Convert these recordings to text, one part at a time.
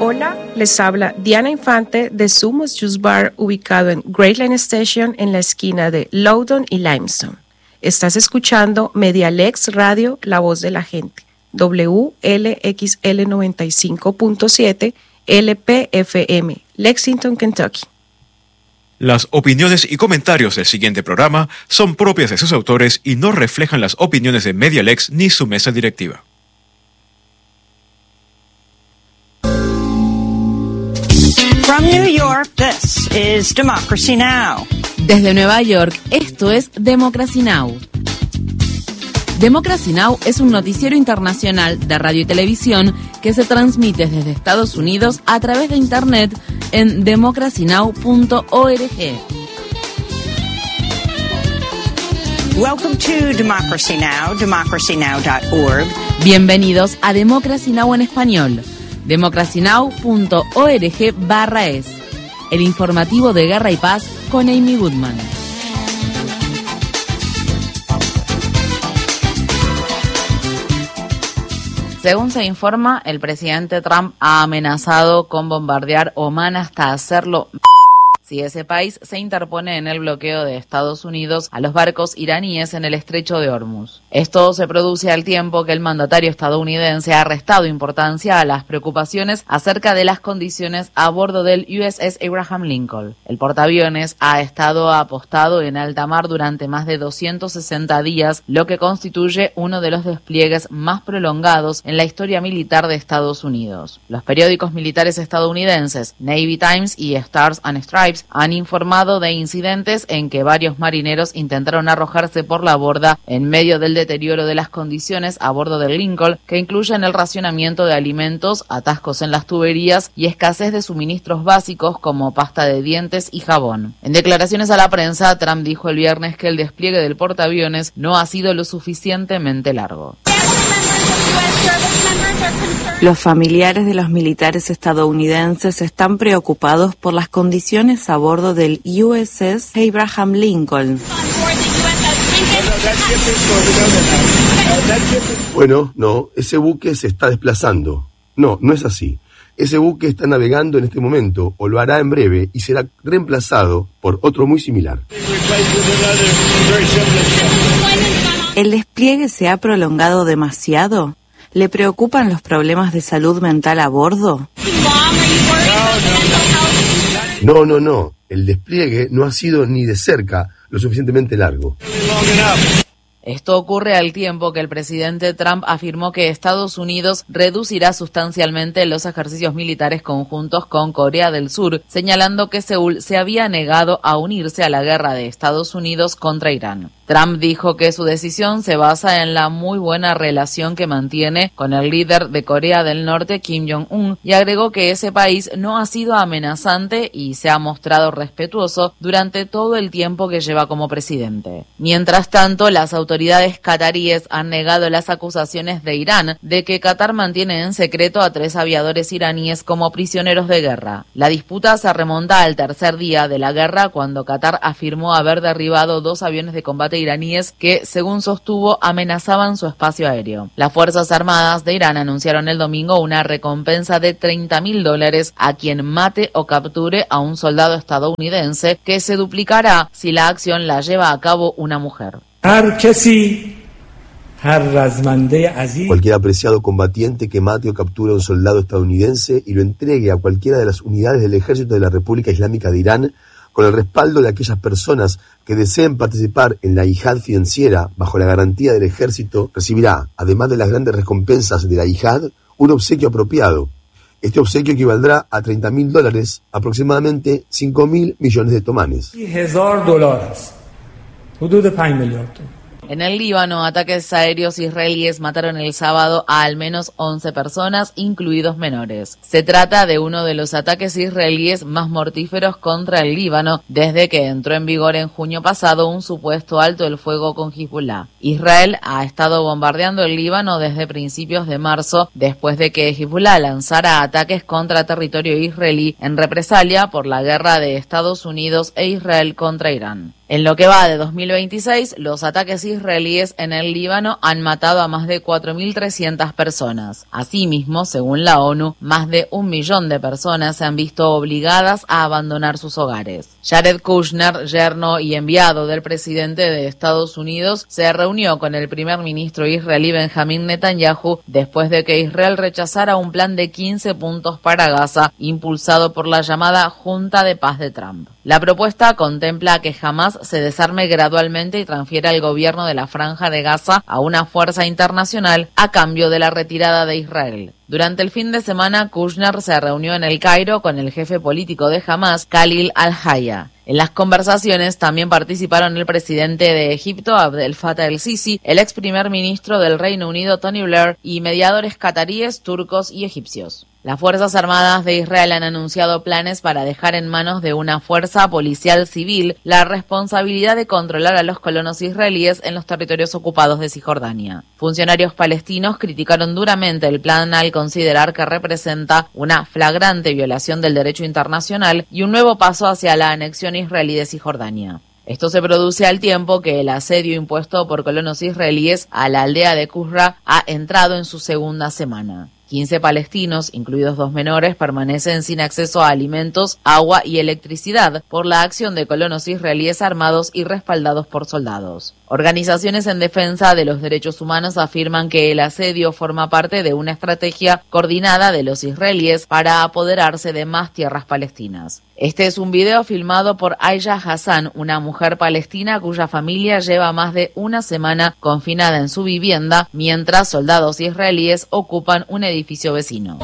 Hola, les habla Diana Infante de Sumos Juice Bar, ubicado en Great Line Station en la esquina de Loudoun y Limestone. Estás escuchando Medialex Radio, la voz de la gente, WLXL 95.7 LPFM, Lexington, Kentucky. Las opiniones y comentarios del siguiente programa son propias de sus autores y no reflejan las opiniones de Medialex ni su mesa directiva. From New York, this is Democracy Now! Desde Nueva York, esto es Democracy Now! Democracy Now! Es un noticiero internacional de radio y televisión que se transmite desde Estados Unidos a través de Internet en democracynow.org. Welcome to Democracy Now!, democracynow.org. Bienvenidos a Democracy Now! En español. democracynow.org/es. El informativo de Guerra y Paz con Amy Goodman. Según se informa, el presidente Trump ha amenazado con bombardear Omán hasta hacerlo si ese país se interpone en el bloqueo de Estados Unidos a los barcos iraníes en el estrecho de Hormuz. Esto se produce al tiempo que el mandatario estadounidense ha restado importancia a las preocupaciones acerca de las condiciones a bordo del USS Abraham Lincoln. El portaaviones ha estado apostado en alta mar durante más de 260 días, lo que constituye uno de los despliegues más prolongados en la historia militar de Estados Unidos. Los periódicos militares estadounidenses Navy Times y Stars and Stripes han informado de incidentes en que varios marineros intentaron arrojarse por la borda en medio del deterioro de las condiciones a bordo del Lincoln, que incluyen el racionamiento de alimentos, atascos en las tuberías y escasez de suministros básicos como pasta de dientes y jabón. En declaraciones a la prensa, Trump dijo el viernes que el despliegue del portaaviones no ha sido lo suficientemente largo. Los familiares de los militares estadounidenses están preocupados por las condiciones a bordo del USS Abraham Lincoln. Bueno, no, ese buque se está desplazando. No, no es así. Ese buque está navegando en este momento, o lo hará en breve, y será reemplazado por otro muy similar. ¿El despliegue se ha prolongado demasiado? ¿Le preocupan los problemas de salud mental a bordo? No. El despliegue no ha sido ni de cerca lo suficientemente largo. Esto ocurre al tiempo que el presidente Trump afirmó que Estados Unidos reducirá sustancialmente los ejercicios militares conjuntos con Corea del Sur, señalando que Seúl se había negado a unirse a la guerra de Estados Unidos contra Irán. Trump dijo que su decisión se basa en la muy buena relación que mantiene con el líder de Corea del Norte, Kim Jong-un, y agregó que ese país no ha sido amenazante y se ha mostrado respetuoso durante todo el tiempo que lleva como presidente. Mientras tanto, las autoridades cataríes han negado las acusaciones de Irán de que Qatar mantiene en secreto a 3 aviadores iraníes como prisioneros de guerra. La disputa se remonta al tercer día de la guerra, cuando Qatar afirmó haber derribado 2 aviones de combate iraníes que, según sostuvo, amenazaban su espacio aéreo. Las Fuerzas Armadas de Irán anunciaron el domingo una recompensa de $30,000 a quien mate o capture a un soldado estadounidense, que se duplicará si la acción la lleva a cabo una mujer. Cualquier apreciado combatiente que mate o capture a un soldado estadounidense y lo entregue a cualquiera de las unidades del Ejército de la República Islámica de Irán, con el respaldo de aquellas personas que deseen participar en la yihad financiera bajo la garantía del ejército, recibirá, además de las grandes recompensas de la yihad, un obsequio apropiado. Este obsequio equivaldrá a $30,000, aproximadamente 5.000 millones de tomanes. En el Líbano, ataques aéreos israelíes mataron el sábado a al menos 11 personas, incluidos menores. Se trata de uno de los ataques israelíes más mortíferos contra el Líbano desde que entró en vigor en junio pasado un supuesto alto el fuego con Hezbollah. Israel ha estado bombardeando el Líbano desde principios de marzo, después de que Hezbollah lanzara ataques contra territorio israelí en represalia por la guerra de Estados Unidos e Israel contra Irán. En lo que va de 2026, los ataques israelíes en el Líbano han matado a más de 4.300 personas. Asimismo, según la ONU, más de 1 millón de personas se han visto obligadas a abandonar sus hogares. Jared Kushner, yerno y enviado del presidente de Estados Unidos, se reunió con el primer ministro israelí Benjamin Netanyahu después de que Israel rechazara un plan de 15 puntos para Gaza, impulsado por la llamada Junta de Paz de Trump. La propuesta contempla que Hamás se desarme gradualmente y transfiera el gobierno de la Franja de Gaza a una fuerza internacional a cambio de la retirada de Israel. Durante el fin de semana, Kushner se reunió en El Cairo con el jefe político de Hamás, Khalil al-Hayya. En las conversaciones también participaron el presidente de Egipto, Abdel Fattah el-Sisi, el ex primer ministro del Reino Unido, Tony Blair, y mediadores cataríes, turcos y egipcios. Las Fuerzas Armadas de Israel han anunciado planes para dejar en manos de una fuerza policial civil la responsabilidad de controlar a los colonos israelíes en los territorios ocupados de Cisjordania. Funcionarios palestinos criticaron duramente el plan al considerar que representa una flagrante violación del derecho internacional y un nuevo paso hacia la anexión israelí de Cisjordania. Esto se produce al tiempo que el asedio impuesto por colonos israelíes a la aldea de Qusra ha entrado en su segunda semana. 15 palestinos, incluidos 2 menores, permanecen sin acceso a alimentos, agua y electricidad por la acción de colonos israelíes armados y respaldados por soldados. Organizaciones en defensa de los derechos humanos afirman que el asedio forma parte de una estrategia coordinada de los israelíes para apoderarse de más tierras palestinas. Este es un video filmado por Aisha Hassan, una mujer palestina cuya familia lleva más de una semana confinada en su vivienda mientras soldados israelíes ocupan un edificio vecino.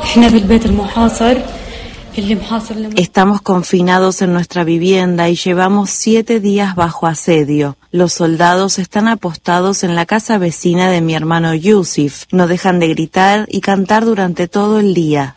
Estamos confinados en nuestra vivienda y llevamos 7 días bajo asedio. Los soldados están apostados en la casa vecina de mi hermano Yusuf. No dejan de gritar y cantar durante todo el día.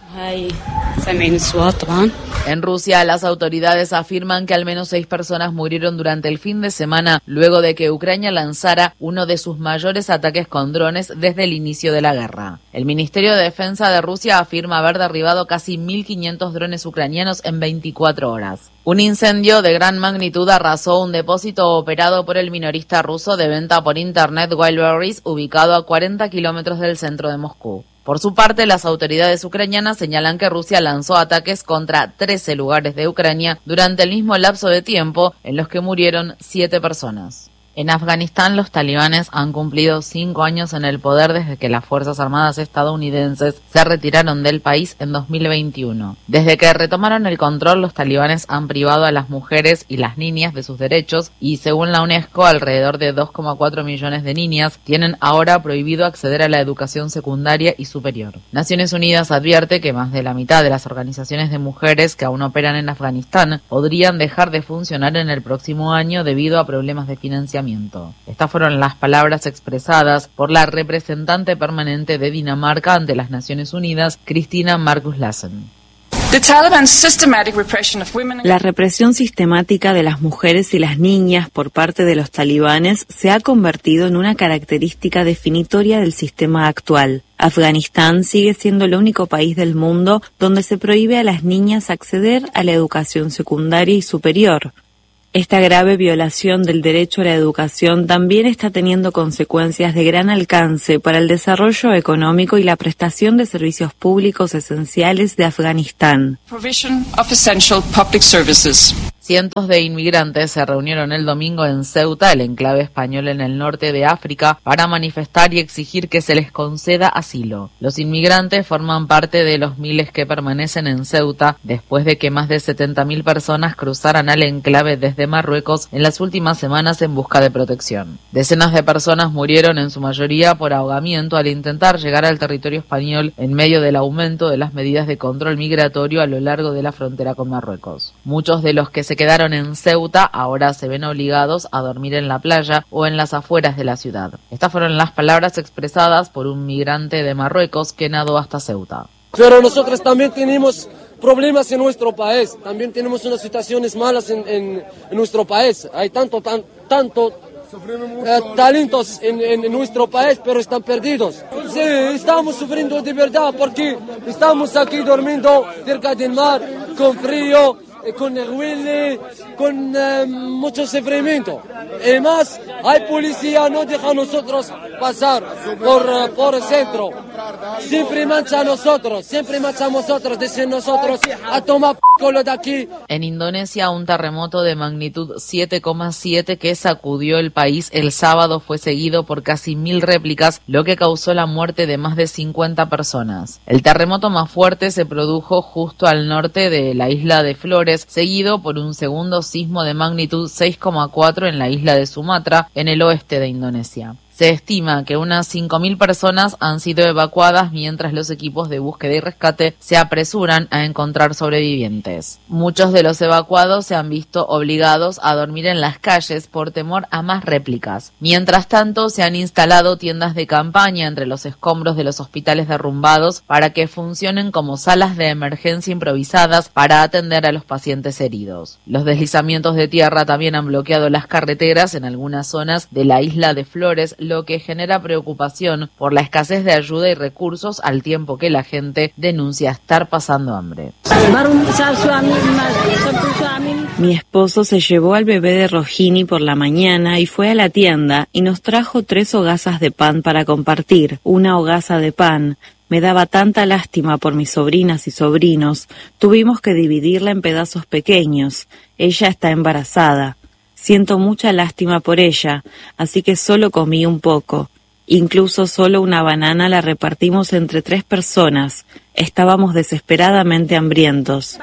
En Rusia, las autoridades afirman que al menos 6 personas murieron durante el fin de semana luego de que Ucrania lanzara uno de sus mayores ataques con drones desde el inicio de la guerra. El Ministerio de Defensa de Rusia afirma haber derribado casi 1.500 drones ucranianos en 24 horas. Un incendio de gran magnitud arrasó un depósito operado por el minorista ruso de venta por internet Wildberries, ubicado a 40 kilómetros del centro de Moscú. Por su parte, las autoridades ucranianas señalan que Rusia lanzó ataques contra 13 lugares de Ucrania durante el mismo lapso de tiempo en los que murieron 7 personas. En Afganistán, los talibanes han cumplido 5 años en el poder desde que las Fuerzas Armadas estadounidenses se retiraron del país en 2021. Desde que retomaron el control, los talibanes han privado a las mujeres y las niñas de sus derechos y, según la UNESCO, alrededor de 2,4 millones de niñas tienen ahora prohibido acceder a la educación secundaria y superior. Naciones Unidas advierte que más de la mitad de las organizaciones de mujeres que aún operan en Afganistán podrían dejar de funcionar en el próximo año debido a problemas de financiamiento. Estas fueron las palabras expresadas por la representante permanente de Dinamarca ante las Naciones Unidas, Christina Marcus Lassen. La represión sistemática de las mujeres y las niñas por parte de los talibanes se ha convertido en una característica definitoria del sistema actual. Afganistán sigue siendo el único país del mundo donde se prohíbe a las niñas acceder a la educación secundaria y superior. Esta grave violación del derecho a la educación también está teniendo consecuencias de gran alcance para el desarrollo económico y la prestación de servicios públicos esenciales de Afganistán. Cientos de inmigrantes se reunieron el domingo en Ceuta, el enclave español en el norte de África, para manifestar y exigir que se les conceda asilo. Los inmigrantes forman parte de los miles que permanecen en Ceuta después de que más de 70.000 personas cruzaran al enclave desde Marruecos en las últimas semanas en busca de protección. Decenas de personas murieron, en su mayoría por ahogamiento, al intentar llegar al territorio español en medio del aumento de las medidas de control migratorio a lo largo de la frontera con Marruecos. Muchos de los que se quedaron en Ceuta ahora se ven obligados a dormir en la playa o en las afueras de la ciudad. Estas fueron las palabras expresadas por un migrante de Marruecos que nadó hasta Ceuta. Pero nosotros también tenemos problemas en nuestro país, también tenemos unas situaciones malas en nuestro país. Hay tanto talentos en nuestro país, pero están perdidos. Sí, estamos sufriendo de verdad porque estamos aquí durmiendo cerca del mar, con frío. con huele, con mucho sufrimiento. Y más, hay policía, no deja a nosotros pasar por el centro. Siempre mancha a nosotros, dicen nosotros, a tomar lo de aquí. En Indonesia, un terremoto de magnitud 7,7 que sacudió el país el sábado fue seguido por casi 1000 réplicas, lo que causó la muerte de más de 50 personas. El terremoto más fuerte se produjo justo al norte de la isla de Flores, seguido por un segundo sismo de magnitud 6,4 en la isla de Sumatra, en el oeste de Indonesia. Se estima que unas 5.000 personas han sido evacuadas mientras los equipos de búsqueda y rescate se apresuran a encontrar sobrevivientes. Muchos de los evacuados se han visto obligados a dormir en las calles por temor a más réplicas. Mientras tanto, se han instalado tiendas de campaña entre los escombros de los hospitales derrumbados para que funcionen como salas de emergencia improvisadas para atender a los pacientes heridos. Los deslizamientos de tierra también han bloqueado las carreteras en algunas zonas de la isla de Flores, lo que genera preocupación por la escasez de ayuda y recursos al tiempo que la gente denuncia estar pasando hambre. Mi esposo se llevó al bebé de Rohini por la mañana y fue a la tienda y nos trajo 3 hogazas de pan para compartir. Una hogaza de pan. Me daba tanta lástima por mis sobrinas y sobrinos. Tuvimos que dividirla en pedazos pequeños. Ella está embarazada. Siento mucha lástima por ella, así que solo comí un poco. Incluso solo una banana la repartimos entre 3 personas. Estábamos desesperadamente hambrientos.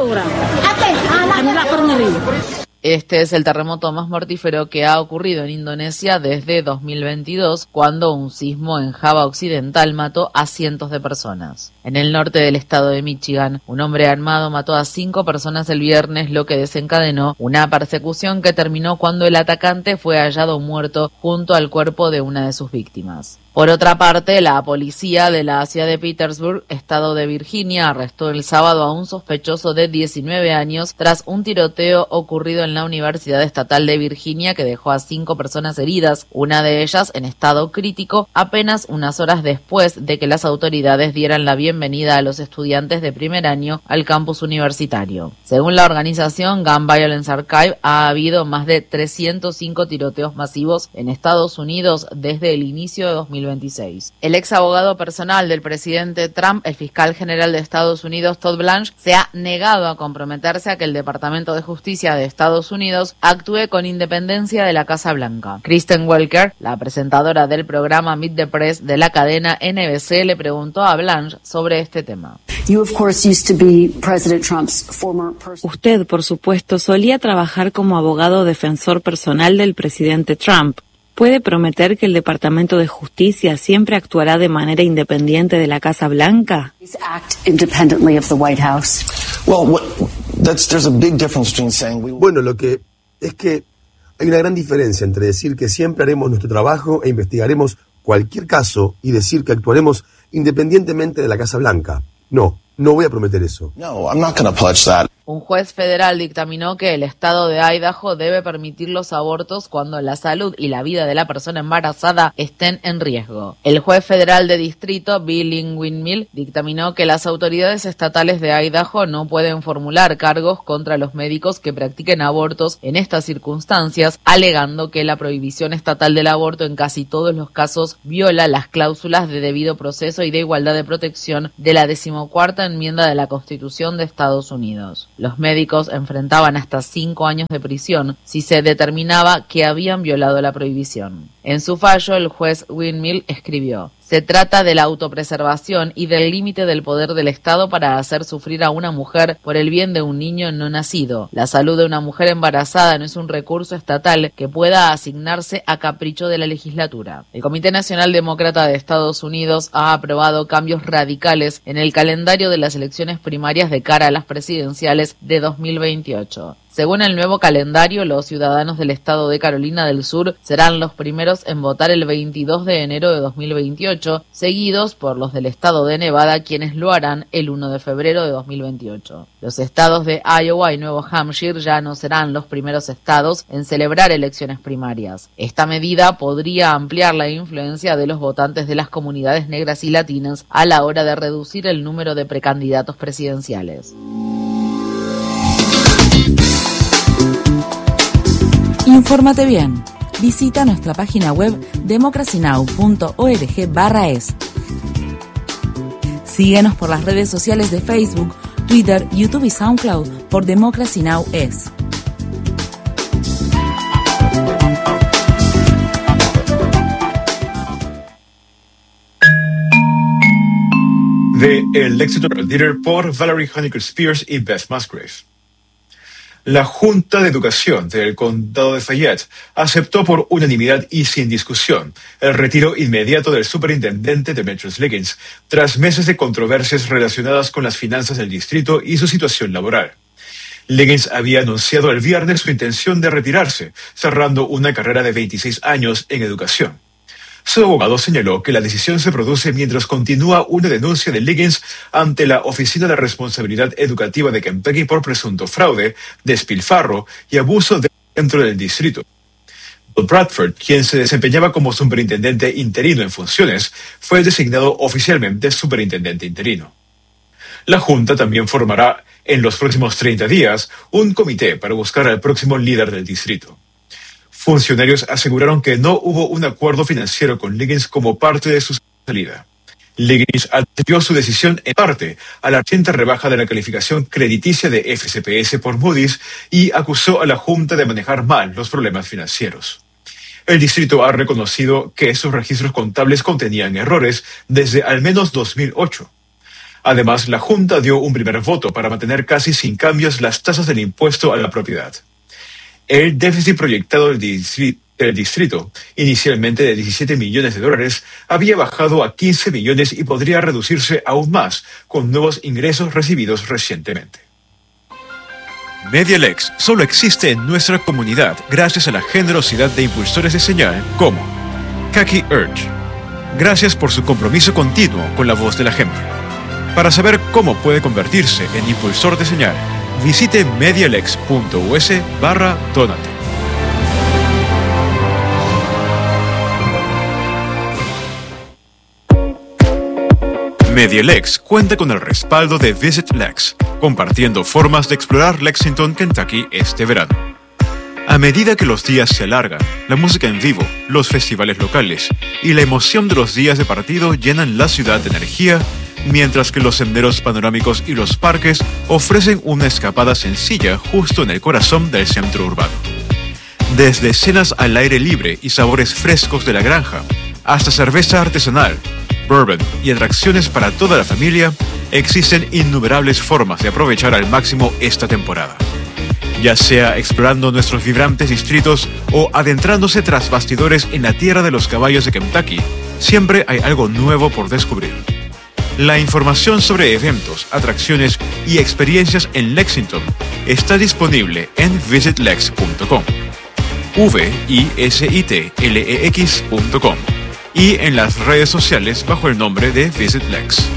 Este es el terremoto más mortífero que ha ocurrido en Indonesia desde 2022, cuando un sismo en Java Occidental mató a cientos de personas. En el norte del estado de Michigan, un hombre armado mató a 5 personas el viernes, lo que desencadenó una persecución que terminó cuando el atacante fue hallado muerto junto al cuerpo de una de sus víctimas. Por otra parte, la policía de la ciudad de Petersburg, estado de Virginia, arrestó el sábado a un sospechoso de 19 años tras un tiroteo ocurrido en la Universidad Estatal de Virginia que dejó a 5 personas heridas, una de ellas en estado crítico, apenas unas horas después de que las autoridades dieran la bienvenida a los estudiantes de primer año al campus universitario. Según la organización Gun Violence Archive, ha habido más de 305 tiroteos masivos en Estados Unidos desde el inicio de 2026. El ex abogado personal del presidente Trump, el fiscal general de Estados Unidos, Todd Blanche, se ha negado a comprometerse a que el Departamento de Justicia de Estados Unidos actúe con independencia de la Casa Blanca. Kristen Welker, la presentadora del programa Meet the Press de la cadena NBC, le preguntó a Blanche sobre este tema. Usted, por supuesto, solía trabajar como abogado defensor personal del presidente Trump. ¿Puede prometer que el Departamento de Justicia siempre actuará de manera independiente de la Casa Blanca? Bueno, lo que es que hay una gran diferencia entre decir que siempre haremos nuestro trabajo e investigaremos cualquier caso y decir que actuaremos independientemente de la Casa Blanca. No voy a prometer eso. Un juez federal dictaminó que el estado de Idaho debe permitir los abortos cuando la salud y la vida de la persona embarazada estén en riesgo. El juez federal de distrito, Bill Windmill, dictaminó que las autoridades estatales de Idaho no pueden formular cargos contra los médicos que practiquen abortos en estas circunstancias, alegando que la prohibición estatal del aborto en casi todos los casos viola las cláusulas de debido proceso y de igualdad de protección de la 14ª enmienda de la Constitución de Estados Unidos. Los médicos enfrentaban hasta 5 años de prisión si se determinaba que habían violado la prohibición. En su fallo, el juez Windmill escribió: se trata de la autopreservación y del límite del poder del Estado para hacer sufrir a una mujer por el bien de un niño no nacido. La salud de una mujer embarazada no es un recurso estatal que pueda asignarse a capricho de la legislatura. El Comité Nacional Demócrata de Estados Unidos ha aprobado cambios radicales en el calendario de las elecciones primarias de cara a las presidenciales de 2028. Según el nuevo calendario, los ciudadanos del estado de Carolina del Sur serán los primeros en votar el 22 de enero de 2028, seguidos por los del estado de Nevada, quienes lo harán el 1 de febrero de 2028. Los estados de Iowa y Nuevo Hampshire ya no serán los primeros estados en celebrar elecciones primarias. Esta medida podría ampliar la influencia de los votantes de las comunidades negras y latinas a la hora de reducir el número de precandidatos presidenciales. Infórmate bien. Visita nuestra página web democracynow.org/es. Síguenos por las redes sociales de Facebook, Twitter, YouTube y SoundCloud por Democracy Now! Es. De El éxito del líder por Valerie Honecker Spears y Beth Musgrave. La Junta de Educación del Condado de Fayette aceptó por unanimidad y sin discusión el retiro inmediato del superintendente Demetrius Liggins, tras meses de controversias relacionadas con las finanzas del distrito y su situación laboral. Liggins había anunciado el viernes su intención de retirarse, cerrando una carrera de 26 años en educación. Su abogado señaló que la decisión se produce mientras continúa una denuncia de Liggins ante la Oficina de Responsabilidad Educativa de Kentucky por presunto fraude, despilfarro y abuso dentro del distrito. Bill Bradford, quien se desempeñaba como superintendente interino en funciones, fue designado oficialmente superintendente interino. La Junta también formará en los próximos 30 días un comité para buscar al próximo líder del distrito. Funcionarios aseguraron que no hubo un acuerdo financiero con Liggins como parte de su salida. Liggins atribuyó su decisión en parte a la reciente rebaja de la calificación crediticia de FCPS por Moody's y acusó a la Junta de manejar mal los problemas financieros. El distrito ha reconocido que sus registros contables contenían errores desde al menos 2008. Además, la Junta dio un primer voto para mantener casi sin cambios las tasas del impuesto a la propiedad. El déficit proyectado del distrito, inicialmente de $17 millones, había bajado a 15 millones y podría reducirse aún más con nuevos ingresos recibidos recientemente. MediaLex solo existe en nuestra comunidad gracias a la generosidad de impulsores de señal como Kaki Urge. Gracias por su compromiso continuo con la voz de la gente. Para saber cómo puede convertirse en impulsor de señal, visite medialex.us/donate. MediaLex cuenta con el respaldo de Visit Lex, compartiendo formas de explorar Lexington, Kentucky este verano. A medida que los días se alargan, la música en vivo, los festivales locales y la emoción de los días de partido llenan la ciudad de energía, mientras que los senderos panorámicos y los parques ofrecen una escapada sencilla justo en el corazón del centro urbano. Desde cenas al aire libre y sabores frescos de la granja, hasta cerveza artesanal, bourbon y atracciones para toda la familia, existen innumerables formas de aprovechar al máximo esta temporada. Ya sea explorando nuestros vibrantes distritos o adentrándose tras bastidores en la tierra de los caballos de Kentucky, siempre hay algo nuevo por descubrir. La información sobre eventos, atracciones y experiencias en Lexington está disponible en visitlex.com, visitlex.com, y en las redes sociales bajo el nombre de Visit Lex.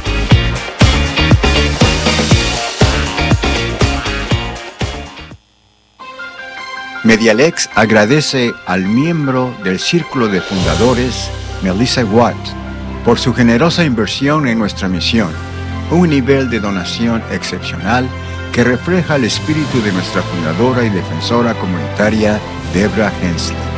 MediaLex agradece al miembro del Círculo de Fundadores, Melissa Watt, por su generosa inversión en nuestra misión, un nivel de donación excepcional que refleja el espíritu de nuestra fundadora y defensora comunitaria, Debra Hensley.